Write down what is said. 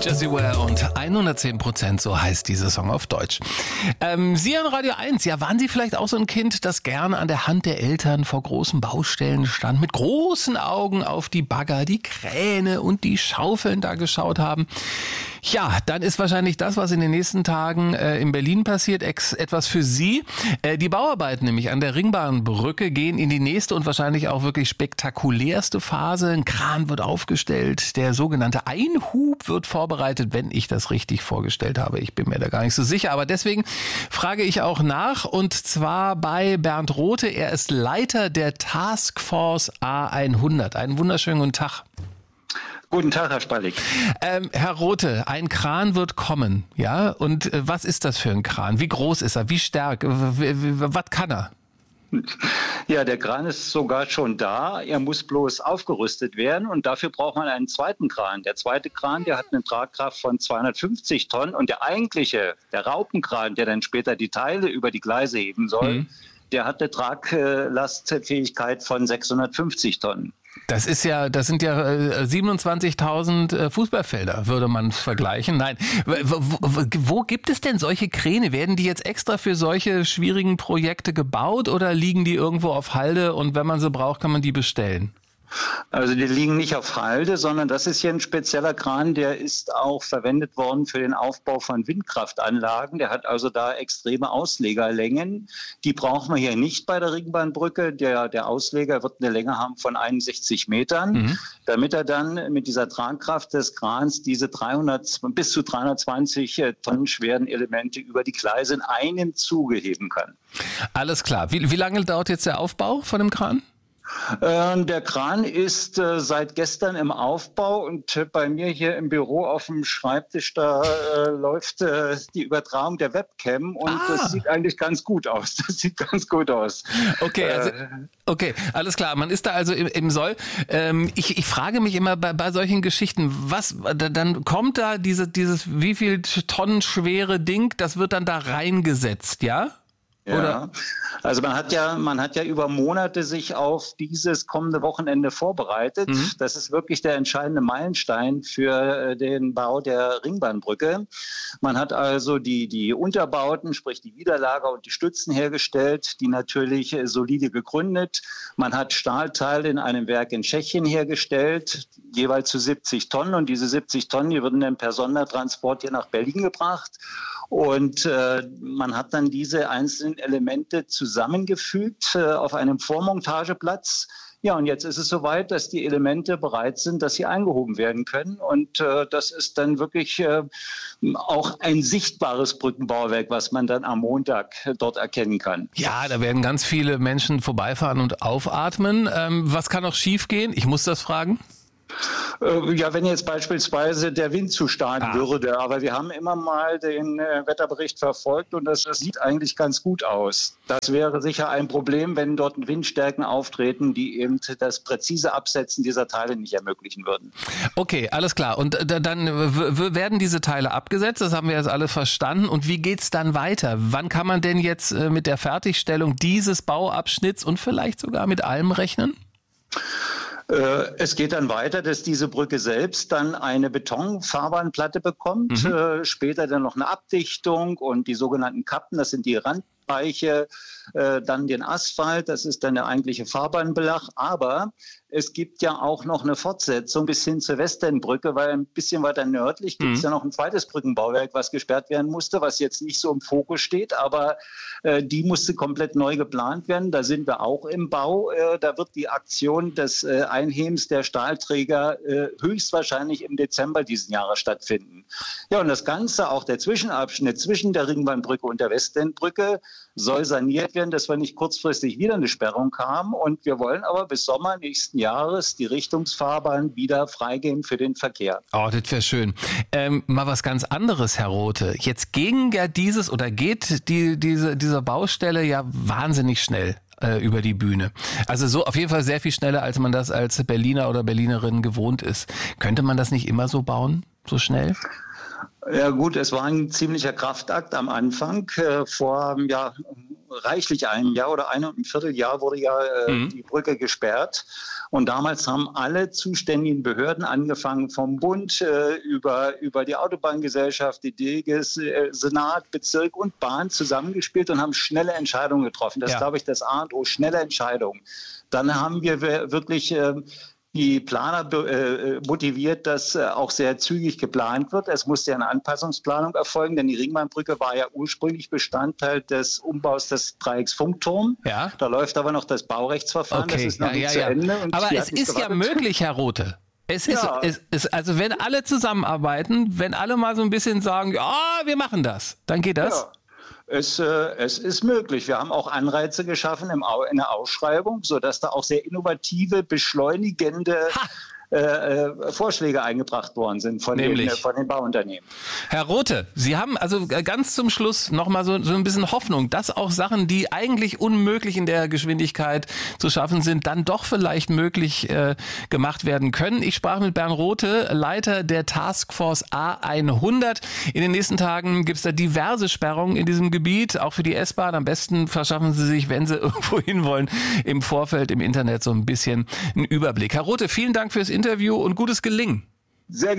Jessie Ware und 110%, so heißt dieser Song auf Deutsch. Sie an Radio 1, ja, waren Sie vielleicht auch so ein Kind, das gerne an der Hand der Eltern vor großen Baustellen stand, mit großen Augen auf die Bagger, die Kräne und die Schaufeln da geschaut haben? Ja, dann ist wahrscheinlich das, was in den nächsten Tagen in Berlin passiert, etwas für Sie. Die Bauarbeiten nämlich an der Ringbahnbrücke gehen in die nächste und wahrscheinlich auch wirklich spektakulärste Phase. Ein Kran wird aufgestellt, der sogenannte Einhub wird vorbereitet, wenn ich das richtig vorgestellt habe. Ich bin mir da gar nicht so sicher, aber deswegen frage ich auch nach, und zwar bei Bernd Rothe. Er ist Leiter der Taskforce A100. Einen wunderschönen guten Tag. Guten Tag, Herr Spallig. Herr Rothe, ein Kran wird kommen, ja? Und was ist das für ein Kran? Wie groß ist er? Wie stark? Was kann er? Ja, der Kran ist sogar schon da. Er muss bloß aufgerüstet werden und dafür braucht man einen zweiten Kran. Der zweite Kran, der hat eine Tragkraft von 250 Tonnen und der eigentliche, der Raupenkran, der dann später die Teile über die Gleise heben soll, der hat eine Traglastfähigkeit von 650 Tonnen. Das sind ja 27.000 Fußballfelder, würde man vergleichen. Nein, wo gibt es denn solche Kräne? Werden die jetzt extra für solche schwierigen Projekte gebaut oder liegen die irgendwo auf Halde und wenn man sie braucht, kann man die bestellen? Also die liegen nicht auf Halde, sondern das ist hier ein spezieller Kran, der ist auch verwendet worden für den Aufbau von Windkraftanlagen. Der hat also da extreme Auslegerlängen. Die brauchen wir hier nicht bei der Ringbahnbrücke. Der Ausleger wird eine Länge haben von 61 Metern, damit er dann mit dieser Tragkraft des Krans diese bis zu 320 Tonnen schweren Elemente über die Gleise in einem Zuge heben kann. Alles klar. Wie lange dauert jetzt der Aufbau von dem Kran? Der Kran ist seit gestern im Aufbau und bei mir hier im Büro auf dem Schreibtisch, da läuft die Übertragung der Webcam und das sieht eigentlich ganz gut aus. Das sieht ganz gut aus. Okay, alles klar. Man ist da also im Soll. Ich frage mich immer bei solchen Geschichten, dann kommt da dieses wie viel Tonnen schwere Ding, das wird dann da reingesetzt, ja? Ja, oder? Also man hat ja über Monate sich auf dieses kommende Wochenende vorbereitet. Das ist wirklich der entscheidende Meilenstein für den Bau der Ringbahnbrücke. Man hat also die Unterbauten, sprich die Widerlager und die Stützen hergestellt, die natürlich solide gegründet. Man hat Stahlteile in einem Werk in Tschechien hergestellt, jeweils zu 70 Tonnen. Und diese 70 Tonnen, die wurden dann per Sondertransport hier nach Berlin gebracht. Und man hat dann diese einzelnen Elemente zusammengefügt auf einem Vormontageplatz. Ja, und jetzt ist es soweit, dass die Elemente bereit sind, dass sie eingehoben werden können. Und das ist dann wirklich auch ein sichtbares Brückenbauwerk, was man dann am Montag dort erkennen kann. Ja, da werden ganz viele Menschen vorbeifahren und aufatmen. Was kann noch schiefgehen? Ich muss das fragen. Ja, wenn jetzt beispielsweise der Wind zu stark würde, aber wir haben immer mal den Wetterbericht verfolgt und das sieht eigentlich ganz gut aus. Das wäre sicher ein Problem, wenn dort Windstärken auftreten, die eben das präzise Absetzen dieser Teile nicht ermöglichen würden. Okay, alles klar. Und dann werden diese Teile abgesetzt, das haben wir jetzt alles verstanden. Und wie geht's dann weiter? Wann kann man denn jetzt mit der Fertigstellung dieses Bauabschnitts und vielleicht sogar mit allem rechnen? Es geht dann weiter, dass diese Brücke selbst dann eine Betonfahrbahnplatte bekommt, später dann noch eine Abdichtung und die sogenannten Kappen, das sind die Randbereiche, dann den Asphalt, das ist dann der eigentliche Fahrbahnbelag, aber es gibt ja auch noch eine Fortsetzung bis hin zur Westendbrücke, weil ein bisschen weiter nördlich gibt es ja noch ein zweites Brückenbauwerk, was gesperrt werden musste, was jetzt nicht so im Fokus steht, aber die musste komplett neu geplant werden. Da sind wir auch im Bau. Da wird die Aktion des Einhebens der Stahlträger höchstwahrscheinlich im Dezember diesen Jahres stattfinden. Ja, und das Ganze, auch der Zwischenabschnitt zwischen der Ringbahnbrücke und der Westendbrücke, soll saniert werden, dass wir nicht kurzfristig wieder eine Sperrung haben. Und wir wollen aber bis Sommer nächsten Jahres die Richtungsfahrbahn wieder freigeben für den Verkehr. Oh, das wäre schön. Mal was ganz anderes, Herr Rothe. Jetzt geht diese Baustelle ja wahnsinnig schnell über die Bühne. Also so auf jeden Fall sehr viel schneller, als man das als Berliner oder Berlinerin gewohnt ist. Könnte man das nicht immer so bauen, so schnell? Ja gut, es war ein ziemlicher Kraftakt am Anfang. Vor reichlich einem Jahr oder einem Vierteljahr wurde die Brücke gesperrt. Und damals haben alle zuständigen Behörden, angefangen vom Bund über die Autobahngesellschaft, die DGIS, Senat, Bezirk und Bahn zusammengespielt und haben schnelle Entscheidungen getroffen. Das ist, glaube ich, das A und O, schnelle Entscheidungen. Dann haben wir wirklich die Planer motiviert, dass auch sehr zügig geplant wird. Es musste ja eine Anpassungsplanung erfolgen, denn die Ringbahnbrücke war ja ursprünglich Bestandteil des Umbaus des Dreiecks Funkturm. Ja. Da läuft aber noch das Baurechtsverfahren, das ist noch nicht zu Ende. Und aber es ist ja möglich, Herr Rothe. Also wenn alle zusammenarbeiten, wenn alle mal so ein bisschen sagen, wir machen das, dann geht das. Ja. Es ist möglich. Wir haben auch Anreize geschaffen in der Ausschreibung, sodass da auch sehr innovative, beschleunigende Vorschläge eingebracht worden sind von den Bauunternehmen. Herr Rothe, Sie haben also ganz zum Schluss nochmal so ein bisschen Hoffnung, dass auch Sachen, die eigentlich unmöglich in der Geschwindigkeit zu schaffen sind, dann doch vielleicht möglich gemacht werden können. Ich sprach mit Bernd Rothe, Leiter der Taskforce A100. In den nächsten Tagen gibt es da diverse Sperrungen in diesem Gebiet, auch für die S-Bahn. Am besten verschaffen Sie sich, wenn Sie irgendwo hinwollen, im Vorfeld im Internet so ein bisschen einen Überblick. Herr Rothe, vielen Dank fürs Interview und gutes Gelingen. Sehr gerne.